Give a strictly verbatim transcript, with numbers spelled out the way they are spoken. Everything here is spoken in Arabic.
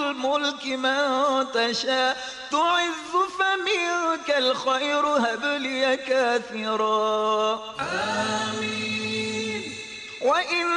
الملك من تشاء تعز فمنك الخير هب لي كاثرا. آمين. وإن